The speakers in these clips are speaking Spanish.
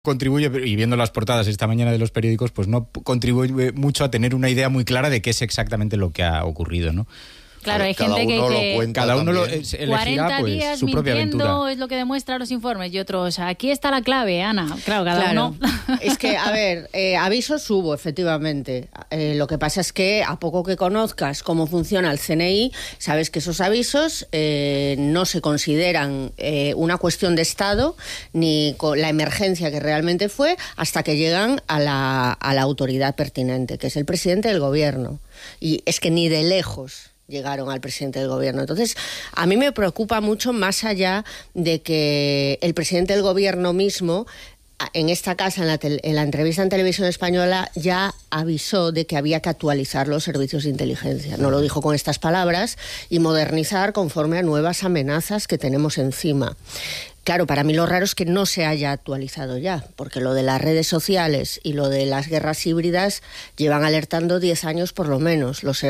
contribuye, y viendo las portadas esta mañana de los periódicos, pues no contribuye mucho a tener una idea muy clara de qué es exactamente lo que ha ocurrido, ¿no? Claro, hay gente que cada uno elegirá 40 pues, días su propia aventura. Es lo que demuestran los informes, y otros, aquí está la clave, Ana. Claro, cada uno. Es que, a ver, avisos hubo, efectivamente. Lo que pasa es que a poco que conozcas cómo funciona el CNI, sabes que esos avisos no se consideran una cuestión de Estado, ni con la emergencia que realmente fue, hasta que llegan a la autoridad pertinente, que es el presidente del gobierno. Y es que ni de lejos llegaron al presidente del gobierno. Entonces, a mí me preocupa mucho, más allá de que el presidente del gobierno mismo, en esta casa, en la entrevista en Televisión Española, ya avisó de que había que actualizar los servicios de inteligencia. No lo dijo con estas palabras, y modernizar conforme a nuevas amenazas que tenemos encima. Claro, para mí lo raro es que no se haya actualizado ya, porque lo de las redes sociales y lo de las guerras híbridas llevan alertando 10 años por lo menos, los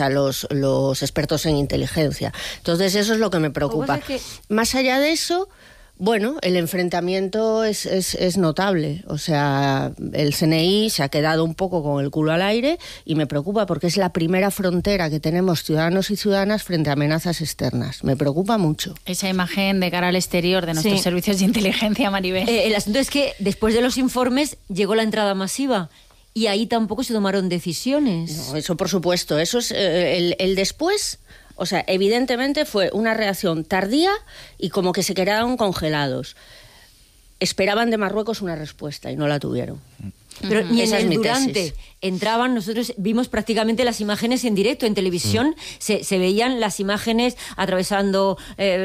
expertos en inteligencia. Entonces eso es lo que me preocupa. Más allá de eso, bueno, el enfrentamiento es notable. O sea, el CNI se ha quedado un poco con el culo al aire, y me preocupa porque es la primera frontera que tenemos ciudadanos y ciudadanas frente a amenazas externas. Me preocupa mucho. Esa imagen de cara al exterior de nuestros servicios de inteligencia, Maribel. El asunto es que después de los informes llegó la entrada masiva, y ahí tampoco se tomaron decisiones. No, eso por supuesto. Eso es el después. O sea, evidentemente fue una reacción tardía y como que se quedaron congelados. Esperaban de Marruecos una respuesta y no la tuvieron. Pero ni en el durante entraban, nosotros vimos prácticamente las imágenes en directo, en televisión se veían las imágenes atravesando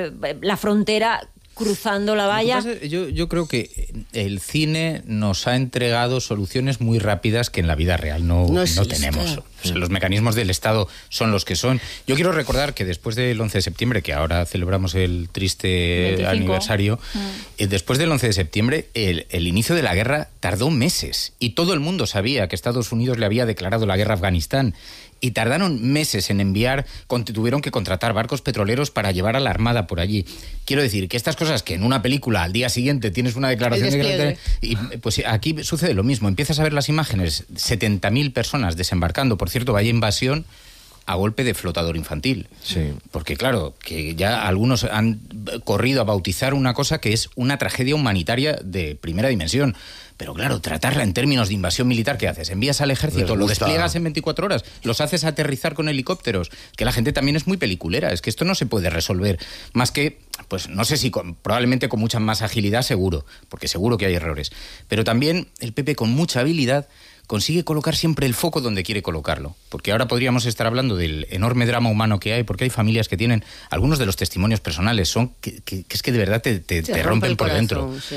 la frontera, cruzando la valla. Yo creo que el cine nos ha entregado soluciones muy rápidas que en la vida real no tenemos. O sea, los mecanismos del Estado son los que son. Yo quiero recordar que después del 11 de septiembre, que ahora celebramos el triste 25. Aniversario, después del 11 de septiembre, el inicio de la guerra tardó meses, y todo el mundo sabía que Estados Unidos le había declarado la guerra a Afganistán. Y tardaron meses en enviar, tuvieron que contratar barcos petroleros para llevar a la armada por allí. Quiero decir que estas cosas que en una película al día siguiente tienes una declaración de guerra, y pues aquí sucede lo mismo. Empiezas a ver las imágenes, 70.000 personas desembarcando. Por cierto, vaya invasión a golpe de flotador infantil. Sí. Porque claro, que ya algunos han corrido a bautizar una cosa que es una tragedia humanitaria de primera dimensión. Pero claro, tratarla en términos de invasión militar, ¿qué haces? Envías al ejército, lo despliegas en 24 horas, los haces aterrizar con helicópteros, que la gente también es muy peliculera. Es que esto no se puede resolver más que, pues no sé si probablemente con mucha más agilidad, seguro, porque seguro que hay errores. Pero también el PP, con mucha habilidad, consigue colocar siempre el foco donde quiere colocarlo. Porque ahora podríamos estar hablando del enorme drama humano que hay, porque hay familias que tienen, algunos de los testimonios personales son que es que de verdad te rompen por dentro. Sí.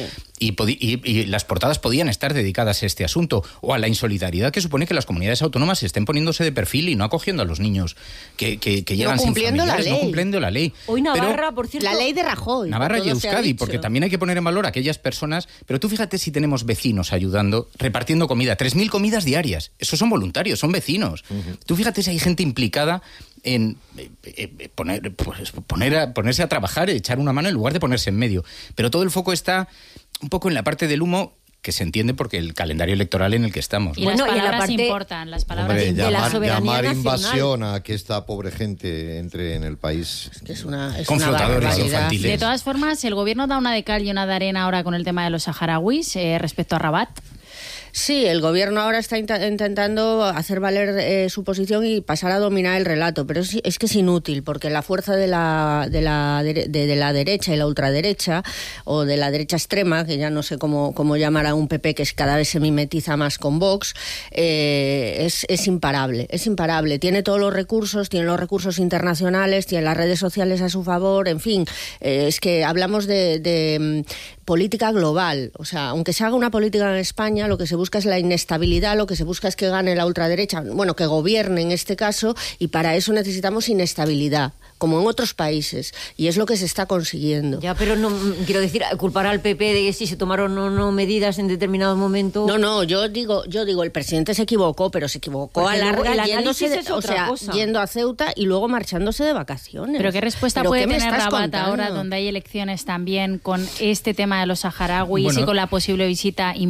Y las portadas podían estar dedicadas a este asunto, o a la insolidaridad que supone que las comunidades autónomas estén poniéndose de perfil y no acogiendo a los niños que llegan sin familiares, no cumpliendo la ley. Hoy Navarra, por cierto, la ley de Rajoy. Navarra y Euskadi, porque también hay que poner en valor a aquellas personas. Pero tú fíjate si tenemos vecinos ayudando, repartiendo comida, 3.000 comidas diarias. Esos son voluntarios, son vecinos. Tú fíjate si hay gente implicada en ponerse a trabajar, echar una mano en lugar de ponerse en medio. Pero todo el foco está un poco en la parte del humo, que se entiende porque el calendario electoral en el que estamos. Y las palabras importan, las palabras de la soberanía llamar nacional. Invasión a que esta pobre gente entre en el país. Es con flotadores infantiles. De todas formas, el gobierno da una de cal y una de arena ahora con el tema de los saharauis respecto a Rabat. Sí, el gobierno ahora está intentando hacer valer su posición y pasar a dominar el relato, pero es que es inútil, porque la fuerza de la derecha y la ultraderecha, o de la derecha extrema, que ya no sé cómo llamar a un PP que cada vez se mimetiza más con Vox, es imparable, tiene todos los recursos, tiene los recursos internacionales, tiene las redes sociales a su favor, en fin, es que hablamos de política global. O sea, aunque se haga una política en España, lo que se busca es la inestabilidad, lo que se busca es que gane la ultraderecha, bueno, que gobierne en este caso, y para eso necesitamos inestabilidad, como en otros países, y es lo que se está consiguiendo. Ya, pero no quiero decir, culpar al PP de que si se tomaron o no medidas en determinado momento. No, yo digo, el presidente se equivocó, pero se equivocó a larga yendo a Ceuta y luego marchándose de vacaciones. Pero ¿qué respuesta puede tener Rabat ahora, donde hay elecciones también, con este tema de los saharauis y con la posible visita